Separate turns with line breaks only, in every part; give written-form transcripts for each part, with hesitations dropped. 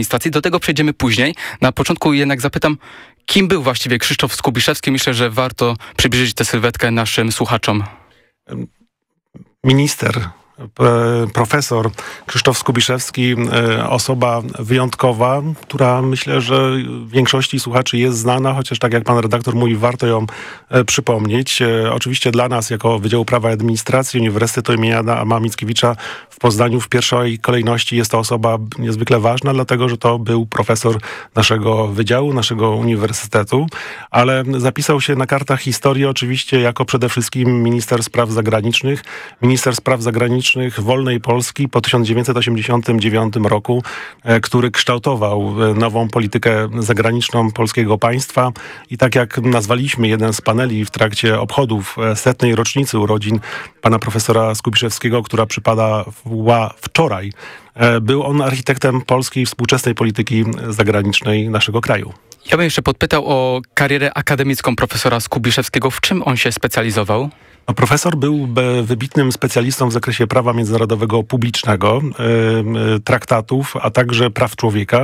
administracji. Do tego przejdziemy później. Na początku jednak zapytam, kim był właściwie Krzysztof Skubiszewski? Myślę, że warto przybliżyć tę sylwetkę naszym słuchaczom.
Minister, profesor Krzysztof Skubiszewski, osoba wyjątkowa, która myślę, że większości słuchaczy jest znana, chociaż tak jak pan redaktor mówi, warto ją przypomnieć. Oczywiście dla nas, jako Wydziału Prawa i Administracji Uniwersytetu im. Adama Mickiewicza w Poznaniu w pierwszej kolejności jest to osoba niezwykle ważna, dlatego że to był profesor naszego wydziału, naszego uniwersytetu, ale zapisał się na kartach historii oczywiście jako przede wszystkim minister spraw zagranicznych. Minister spraw zagranicznych wolnej Polski po 1989 roku, który kształtował nową politykę zagraniczną polskiego państwa i tak jak nazwaliśmy jeden z paneli w trakcie obchodów 100. rocznicy urodzin pana profesora Skubiszewskiego, która przypadała wczoraj, był on architektem polskiej współczesnej polityki zagranicznej naszego kraju.
Ja bym jeszcze podpytał o karierę akademicką profesora Skubiszewskiego. W czym on się specjalizował?
Profesor był wybitnym specjalistą w zakresie prawa międzynarodowego publicznego, traktatów, a także praw człowieka.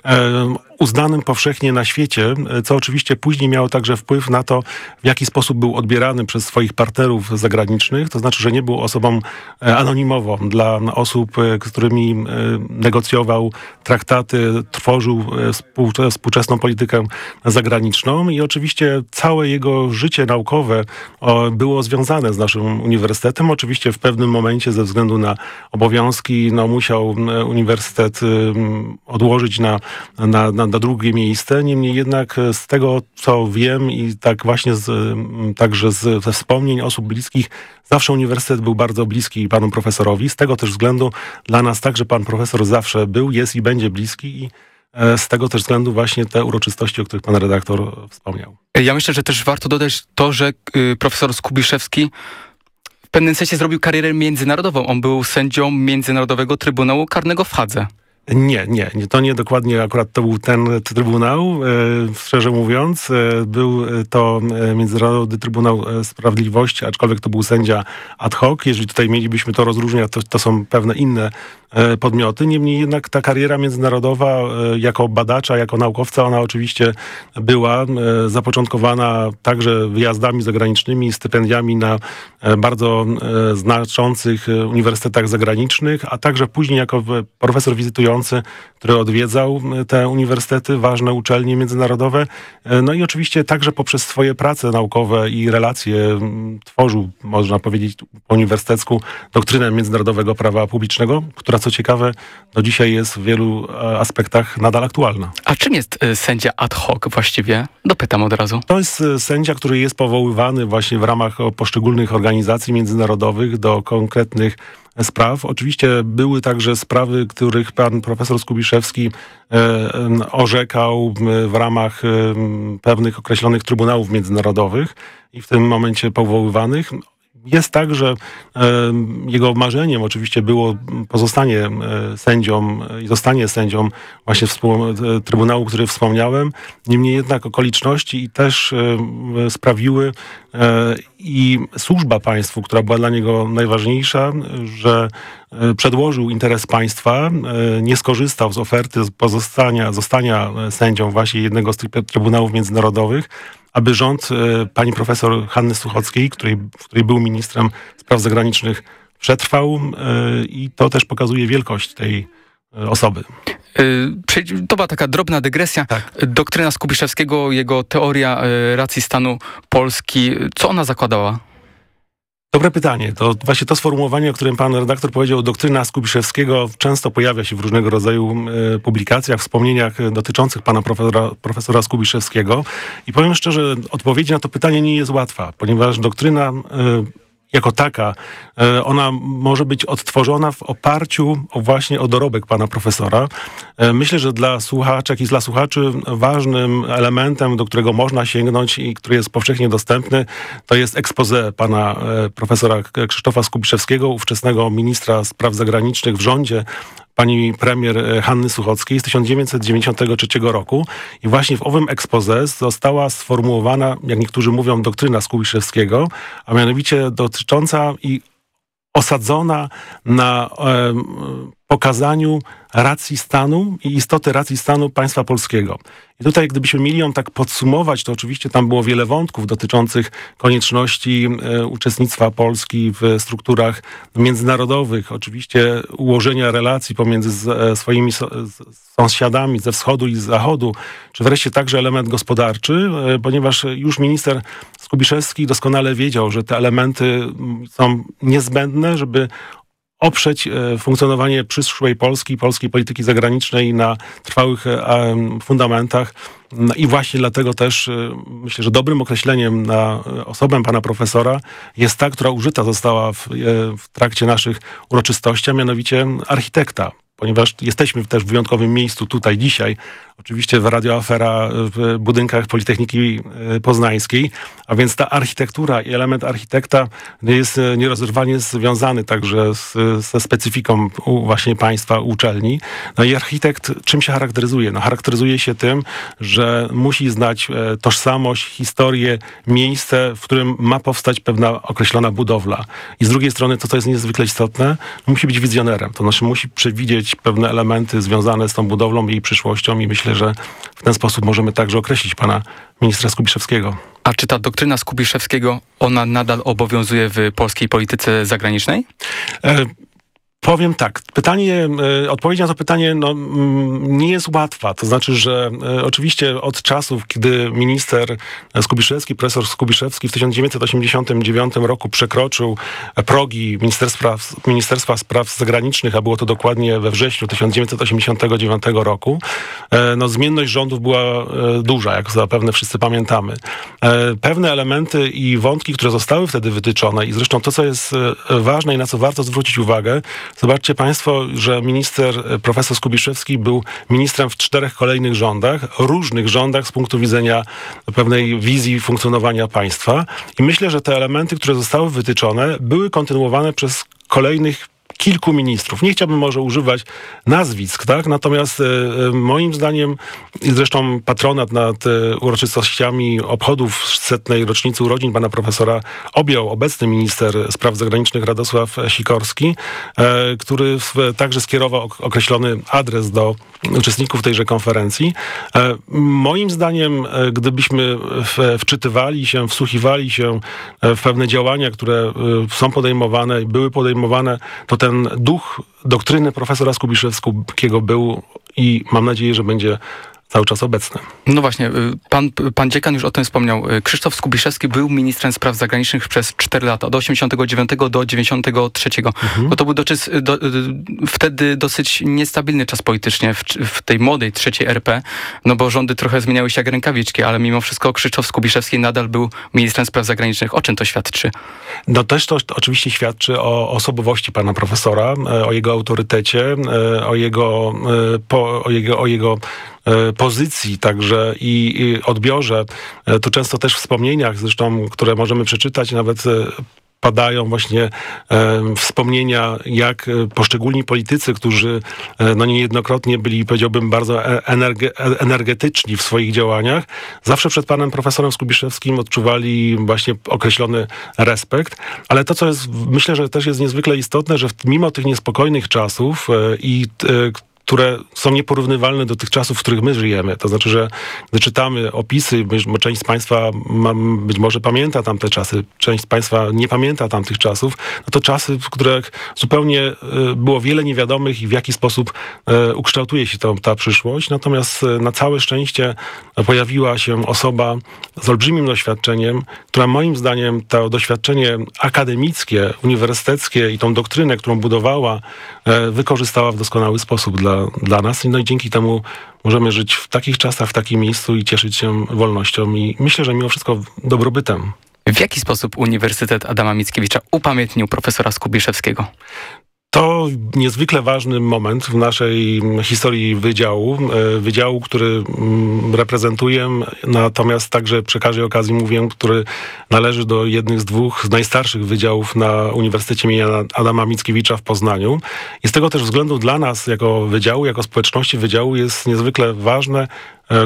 Uznanym powszechnie na świecie, co oczywiście później miało także wpływ na to, w jaki sposób był odbierany przez swoich partnerów zagranicznych. To znaczy, że nie był osobą anonimową dla osób, z którymi negocjował traktaty, tworzył współczesną politykę zagraniczną i oczywiście całe jego życie naukowe było związane z naszym uniwersytetem. Oczywiście w pewnym momencie ze względu na obowiązki musiał uniwersytet odłożyć na drugie miejsce. Niemniej jednak z tego, co wiem i tak właśnie także ze wspomnień osób bliskich, zawsze uniwersytet był bardzo bliski panu profesorowi. Z tego też względu dla nas także pan profesor zawsze był, jest i będzie bliski i z tego też względu właśnie te uroczystości, o których pan redaktor wspomniał.
Ja myślę, że też warto dodać to, że profesor Skubiszewski w pewnym sensie zrobił karierę międzynarodową. On był sędzią Międzynarodowego Trybunału Karnego w Hadze.
Nie, to nie dokładnie akurat to był ten trybunał, szczerze mówiąc. Był to Międzynarodowy Trybunał Sprawiedliwości, aczkolwiek to był sędzia ad hoc. Jeżeli tutaj mielibyśmy to rozróżniać, to są pewne inne podmioty. Niemniej jednak ta kariera międzynarodowa jako badacza, jako naukowca, ona oczywiście była zapoczątkowana także wyjazdami zagranicznymi, stypendiami na bardzo znaczących uniwersytetach zagranicznych, a także później jako profesor wizytujący, który odwiedzał te uniwersytety, ważne uczelnie międzynarodowe. No i oczywiście także poprzez swoje prace naukowe i relacje tworzył, można powiedzieć po uniwersytecku, doktrynę międzynarodowego prawa publicznego, która co ciekawe do dzisiaj jest w wielu aspektach nadal aktualna.
A czym jest sędzia ad hoc właściwie? Dopytam od razu.
To jest sędzia, który jest powoływany właśnie w ramach poszczególnych organizacji międzynarodowych do konkretnych spraw. Oczywiście były także sprawy, których pan profesor Skubiszewski orzekał w ramach pewnych określonych trybunałów międzynarodowych i w tym momencie powoływanych. Jest tak, że jego marzeniem oczywiście było pozostanie sędzią i zostanie sędzią właśnie Trybunału, który wspomniałem. Niemniej jednak okoliczności i też sprawiły i służba państwu, która była dla niego najważniejsza, że przedłożył interes państwa, nie skorzystał z oferty zostania sędzią właśnie jednego z tych trybunałów międzynarodowych, aby rząd pani profesor Hanny Suchockiej, której był ministrem spraw zagranicznych, przetrwał i to też pokazuje wielkość tej osoby.
To była taka drobna dygresja.
Tak.
Doktryna Skubiszewskiego, jego teoria racji stanu Polski, co ona zakładała?
Dobre pytanie. To właśnie to sformułowanie, o którym pan redaktor powiedział, doktryna Skubiszewskiego, często pojawia się w różnego rodzaju publikacjach, wspomnieniach dotyczących pana profesora Skubiszewskiego. I powiem szczerze, odpowiedź na to pytanie nie jest łatwa, ponieważ doktryna jako taka, ona może być odtworzona w oparciu właśnie o dorobek pana profesora. Myślę, że dla słuchaczek i dla słuchaczy ważnym elementem, do którego można sięgnąć i który jest powszechnie dostępny, to jest exposé pana profesora Krzysztofa Skubiszewskiego, ówczesnego ministra spraw zagranicznych w rządzie pani premier Hanny Suchockiej z 1993 roku. I właśnie w owym exposé została sformułowana, jak niektórzy mówią, doktryna Skubiszewskiego, a mianowicie dotycząca i osadzona na pokazaniu racji stanu i istoty racji stanu państwa polskiego. I tutaj, gdybyśmy mieli ją tak podsumować, to oczywiście tam było wiele wątków dotyczących konieczności uczestnictwa Polski w strukturach międzynarodowych, oczywiście ułożenia relacji pomiędzy swoimi sąsiadami ze wschodu i z zachodu, czy wreszcie także element gospodarczy, ponieważ już minister Skubiszewski doskonale wiedział, że te elementy są niezbędne, żeby oprzeć funkcjonowanie przyszłej Polski, polskiej polityki zagranicznej na trwałych fundamentach. No i właśnie dlatego też myślę, że dobrym określeniem na osobę pana profesora jest ta, która użyta została w trakcie naszych uroczystości, a mianowicie architekta. Ponieważ jesteśmy też w wyjątkowym miejscu tutaj dzisiaj, oczywiście w Radio Afera w budynkach Politechniki Poznańskiej, a więc ta architektura i element architekta jest nierozerwalnie związany także ze specyfiką właśnie państwa, uczelni. No i architekt czym się charakteryzuje? No charakteryzuje się tym, że musi znać tożsamość, historię, miejsce, w którym ma powstać pewna określona budowla. I z drugiej strony to, co jest niezwykle istotne, musi być wizjonerem. To znaczy musi przewidzieć pewne elementy związane z tą budowlą i jej przyszłością i myślę, że w ten sposób możemy także określić pana ministra Skubiszewskiego.
A czy ta doktryna Skubiszewskiego, ona nadal obowiązuje w polskiej polityce zagranicznej?
Powiem tak, odpowiedź na to pytanie nie jest łatwa. To znaczy, że oczywiście od czasów, kiedy minister Skubiszewski, profesor Skubiszewski w 1989 roku przekroczył progi Ministerstwa Spraw Zagranicznych, a było to dokładnie we wrześniu 1989 roku, zmienność rządów była duża, jak zapewne wszyscy pamiętamy. Pewne elementy i wątki, które zostały wtedy wytyczone i zresztą to, co jest ważne i na co warto zwrócić uwagę, zobaczcie państwo, że profesor Skubiszewski był ministrem w 4 kolejnych rządach, różnych rządach z punktu widzenia pewnej wizji funkcjonowania państwa. I myślę, że te elementy, które zostały wytyczone, były kontynuowane przez kolejnych kilku ministrów. Nie chciałbym może używać nazwisk, tak? Natomiast moim zdaniem, i zresztą patronat nad uroczystościami obchodów 100. rocznicy urodzin pana profesora objął obecny minister spraw zagranicznych Radosław Sikorski, który także skierował określony adres do uczestników tejże konferencji. Moim zdaniem, gdybyśmy wczytywali się, wsłuchiwali się w pewne działania, które są podejmowane i były podejmowane, to ten duch doktryny profesora Skubiszewskiego był i mam nadzieję, że będzie cały czas obecny.
No właśnie, pan dziekan już o tym wspomniał. Krzysztof Skubiszewski był ministrem spraw zagranicznych przez 4 lata, od 89 do 93. No to był wtedy dosyć niestabilny czas politycznie w tej młodej trzeciej RP, no bo rządy trochę zmieniały się jak rękawiczki, ale mimo wszystko Krzysztof Skubiszewski nadal był ministrem spraw zagranicznych. O czym to świadczy?
No też to oczywiście świadczy o osobowości pana profesora, o jego autorytecie, o jego pozycji także i odbiorze. Tu często też w wspomnieniach, zresztą, które możemy przeczytać, nawet padają właśnie wspomnienia, jak poszczególni politycy, którzy niejednokrotnie byli, powiedziałbym, bardzo energetyczni w swoich działaniach, zawsze przed panem profesorem Skubiszewskim odczuwali właśnie określony respekt. Ale to, co jest, myślę, że też jest niezwykle istotne, że mimo tych niespokojnych czasów które są nieporównywalne do tych czasów, w których my żyjemy. To znaczy, że gdy czytamy opisy, część z państwa być może pamięta tamte czasy, część z państwa nie pamięta tamtych czasów, no to czasy, w których zupełnie było wiele niewiadomych i w jaki sposób ukształtuje się ta przyszłość. Natomiast na całe szczęście pojawiła się osoba z olbrzymim doświadczeniem, która moim zdaniem to doświadczenie akademickie, uniwersyteckie i tą doktrynę, którą budowała, wykorzystała w doskonały sposób dla nas. No i dzięki temu możemy żyć w takich czasach, w takim miejscu i cieszyć się wolnością i myślę, że mimo wszystko dobrobytem.
W jaki sposób Uniwersytet Adama Mickiewicza upamiętnił profesora Skubiszewskiego?
To niezwykle ważny moment w naszej historii wydziału, który reprezentuję, natomiast także przy każdej okazji mówię, który należy do jednych z 2 z najstarszych wydziałów na Uniwersytecie imienia Adama Mickiewicza w Poznaniu. I z tego też względu dla nas jako wydziału, jako społeczności wydziału jest niezwykle ważne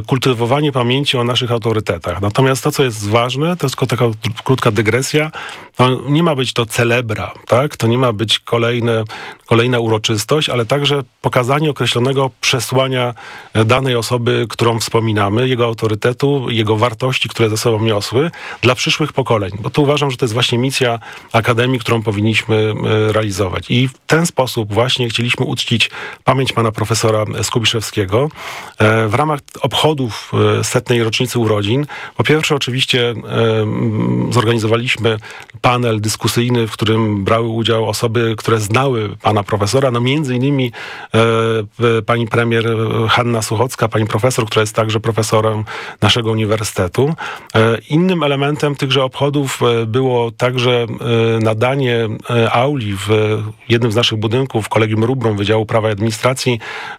kultywowanie pamięci o naszych autorytetach. Natomiast to, co jest ważne, to jest tylko taka krótka dygresja, to nie ma być to celebra, tak? To nie ma być kolejna uroczystość, ale także pokazanie określonego przesłania danej osoby, którą wspominamy, jego autorytetu, jego wartości, które ze sobą niosły dla przyszłych pokoleń. Bo to uważam, że to jest właśnie misja Akademii, którą powinniśmy realizować. I w ten sposób właśnie chcieliśmy uczcić pamięć pana profesora Skubiszewskiego. W ramach obchodów 100. rocznicy urodzin, po pierwsze oczywiście zorganizowaliśmy panel dyskusyjny, w którym brały udział osoby, które znały pana profesora, no między innymi pani premier Hanna Suchocka, pani profesor, która jest także profesorem naszego uniwersytetu. Innym elementem tychże obchodów było także nadanie auli w jednym z naszych budynków, Kolegium Rubrum Wydziału Prawa i Administracji,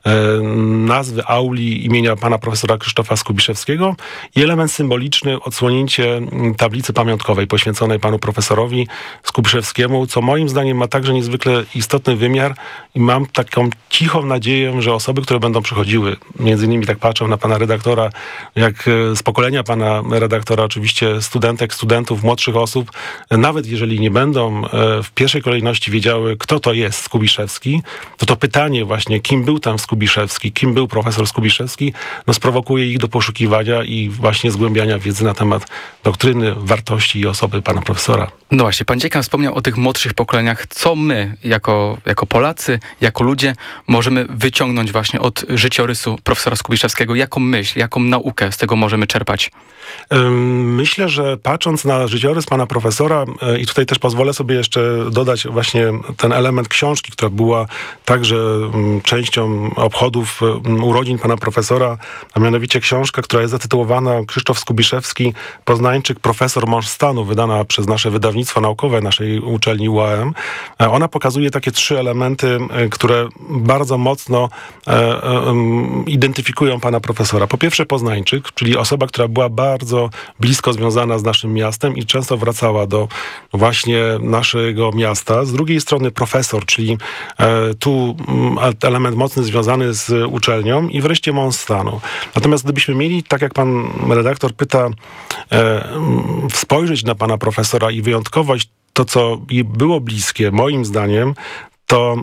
nazwy auli imienia pana profesora Krzysztofa Skubiszewskiego i element symboliczny, odsłonięcie tablicy pamiątkowej poświęconej panu profesorowi Skubiszewskiemu, co moim zdaniem ma także niezwykle istotny wymiar i mam taką cichą nadzieję, że osoby, które będą przychodziły, między innymi tak patrzą na pana redaktora, jak z pokolenia pana redaktora, oczywiście studentek, studentów, młodszych osób, nawet jeżeli nie będą w pierwszej kolejności wiedziały, kto to jest Skubiszewski, to pytanie właśnie, kim był tam Skubiszewski, kim był profesor Skubiszewski, no sprowokuje ich do poszukiwania i właśnie zgłębiania wiedzy na temat doktryny, wartości i osoby pana profesora.
No właśnie, pan dziekan wspomniał o tych młodszych pokoleniach. Co my, jako Polacy, jako ludzie, możemy wyciągnąć właśnie od życiorysu profesora Skubiszewskiego? Jaką myśl, jaką naukę z tego możemy czerpać?
Myślę, że patrząc na życiorys pana profesora, i tutaj też pozwolę sobie jeszcze dodać właśnie ten element książki, która była także częścią obchodów urodzin pana profesora, a mianowicie książka, która jest zatytułowana Krzysztof Skubiszewski, poznańczyk, profesor, mąż stanu, wydana przez nasze wydawnictwo naukowe naszej uczelni UAM. Ona pokazuje takie 3 elementy, które bardzo mocno identyfikują pana profesora. Po pierwsze poznańczyk, czyli osoba, która była bardzo blisko związana z naszym miastem i często wracała do właśnie naszego miasta. Z drugiej strony profesor, czyli tu element mocny związany z uczelnią i wreszcie mąż stanu. Natomiast gdybyśmy mieli, tak jak pan redaktor pyta, spojrzeć na pana profesora i wyjątkowość, to co było bliskie, moim zdaniem, to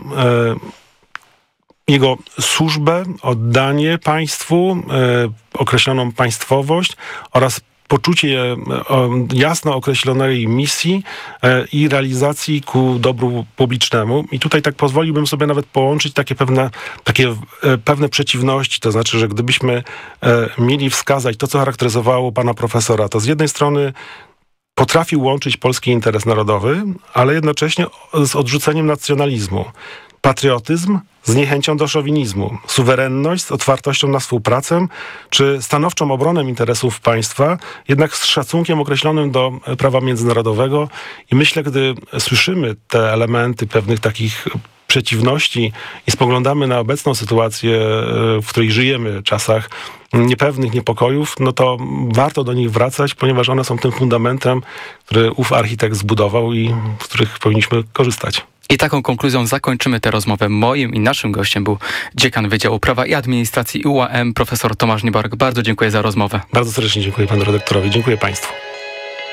jego służbę, oddanie państwu, określoną państwowość oraz poczucie jasno określonej misji i realizacji ku dobru publicznemu. I tutaj tak pozwoliłbym sobie nawet połączyć takie pewne przeciwności. To znaczy, że gdybyśmy mieli wskazać to, co charakteryzowało pana profesora, to z jednej strony potrafił łączyć polski interes narodowy, ale jednocześnie z odrzuceniem nacjonalizmu. Patriotyzm z niechęcią do szowinizmu, suwerenność z otwartością na współpracę, czy stanowczą obronę interesów państwa, jednak z szacunkiem określonym do prawa międzynarodowego. I myślę, gdy słyszymy te elementy pewnych takich przeciwności i spoglądamy na obecną sytuację, w której żyjemy, czasach niepewnych niepokojów, no to warto do nich wracać, ponieważ one są tym fundamentem, który ów architekt zbudował i z których powinniśmy korzystać.
I taką konkluzją zakończymy tę rozmowę. Moim i naszym gościem był dziekan Wydziału Prawa i Administracji UAM, profesor Tomasz Niebark. Bardzo dziękuję za rozmowę.
Bardzo serdecznie dziękuję panu redaktorowi. Dziękuję państwu.